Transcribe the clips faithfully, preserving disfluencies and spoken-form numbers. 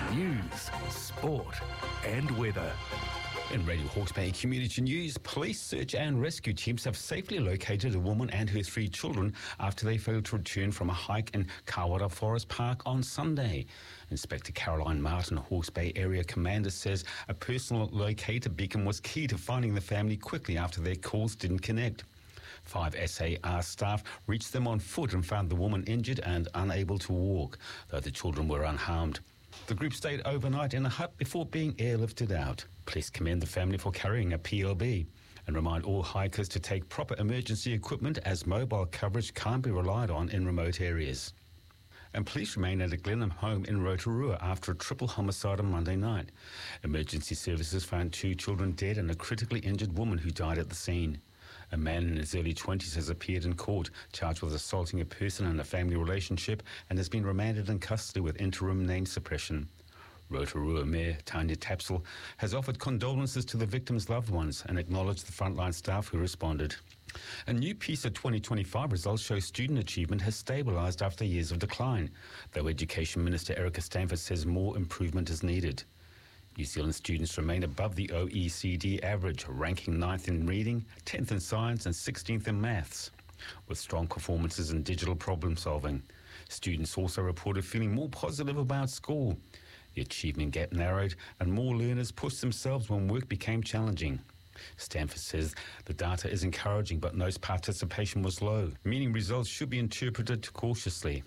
news, sport and weather. In Radio Hawke's Bay Community News, police search and rescue teams have safely located a woman and her three children after they failed to return from a hike in Kawara Forest Park on Sunday. Inspector Caroline Martin, Hawke's Bay Area Commander, says a personal locator beacon was key to finding the family quickly after their calls didn't connect. Five S A R staff reached them on foot and found the woman injured and unable to walk, though the children were unharmed. The group stayed overnight in a hut before being airlifted out. Police commend the family for carrying a P L B and remind all hikers to take proper emergency equipment as mobile coverage can't be relied on in remote areas. And police remain at a Glenham home in Rotorua after a triple homicide on Monday night. Emergency services found two children dead and a critically injured woman who died at the scene. A man in his early twenties has appeared in court, charged with assaulting a person in a family relationship, and has been remanded in custody with interim name suppression. Rotorua Mayor Tanya Tapsell has offered condolences to the victims' loved ones and acknowledged the frontline staff who responded. A new PISA twenty twenty-five results show student achievement has stabilised after years of decline, though Education Minister Erica Stanford says more improvement is needed. New Zealand students remain above the O E C D average, ranking ninth in reading, tenth in science and sixteenth in maths, with strong performances in digital problem solving. Students also reported feeling more positive about school. The achievement gap narrowed and more learners pushed themselves when work became challenging. Stanford says the data is encouraging but notes participation was low, meaning results should be interpreted cautiously.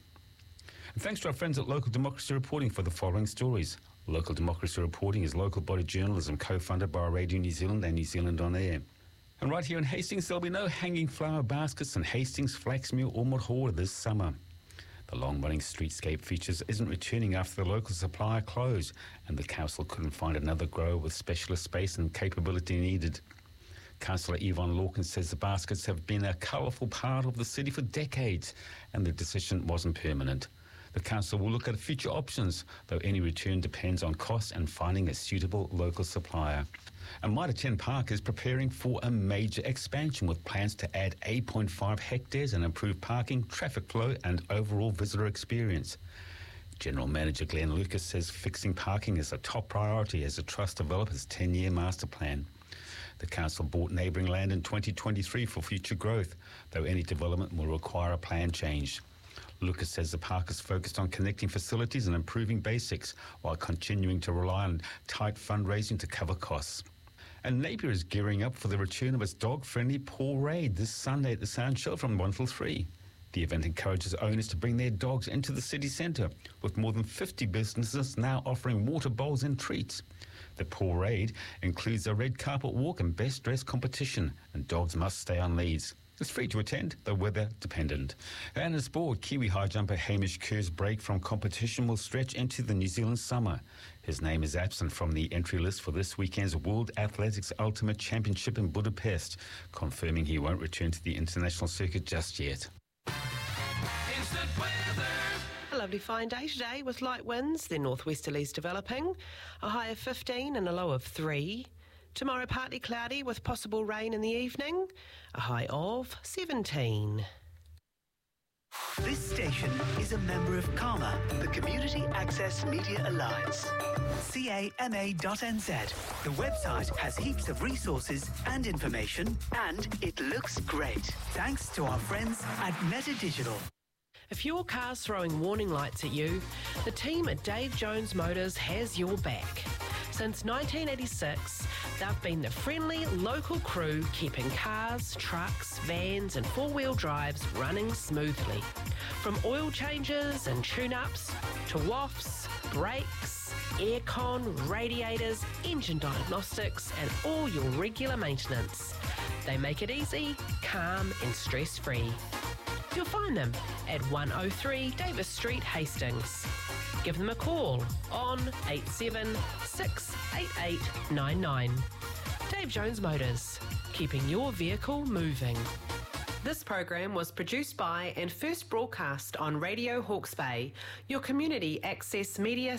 And thanks to our friends at Local Democracy Reporting for the following stories. Local Democracy Reporting is local body journalism co-funded by Radio New Zealand and New Zealand On Air. And right here in Hastings, there'll be no hanging flower baskets in Hastings, Flaxmere or Morohora this summer. The long-running streetscape features isn't returning after the local supplier closed and the council couldn't find another grower with specialist space and capability needed. Councillor Yvonne Lawkins says the baskets have been a colourful part of the city for decades and the decision wasn't permanent. The council will look at future options, though any return depends on cost and finding a suitable local supplier. And Mitre ten Park is preparing for a major expansion with plans to add eight point five hectares and improve parking, traffic flow and overall visitor experience. General Manager Glenn Lucas says fixing parking is a top priority as the Trust develops its ten-year master plan. The council bought neighbouring land in twenty twenty-three for future growth, though any development will require a plan change. Lucas says the park is focused on connecting facilities and improving basics while continuing to rely on tight fundraising to cover costs. And Napier is gearing up for the return of its dog-friendly Paw Raid this Sunday at the Sound Show from one till three. The event encourages owners to bring their dogs into the city centre, with more than fifty businesses now offering water bowls and treats. The Paw Raid includes a red carpet walk and best dressed competition, and dogs must stay on leads. It's free to attend, though weather dependent. And in sport, Kiwi high jumper Hamish Kerr's break from competition will stretch into the New Zealand summer. His name is absent from the entry list for this weekend's World Athletics Ultimate Championship in Budapest, confirming he won't return to the international circuit just yet. Instant weather. A lovely fine day today with light winds, then northwesterlies developing, a high of fifteen and a low of three. Tomorrow partly cloudy with possible rain in the evening, a high of seventeen. This station is a member of CAMA, the Community Access Media Alliance. C A M A dot N Z. The website has heaps of resources and information, and it looks great. Thanks to our friends at Meta Digital. If your car's throwing warning lights at you, the team at Dave Jones Motors has your back. Since nineteen eighty-six, they've been the friendly local crew keeping cars, trucks, vans and four-wheel drives running smoothly. From oil changes and tune-ups to wafts, brakes, aircon, radiators, engine diagnostics and all your regular maintenance. They make it easy, calm and stress-free. You'll find them at one oh three Davis Street, Hastings. Give them a call on eight seven six eight eight nine nine. Dave Jones Motors, keeping your vehicle moving. This program was produced by and first broadcast on Radio Hawke's Bay, your community access media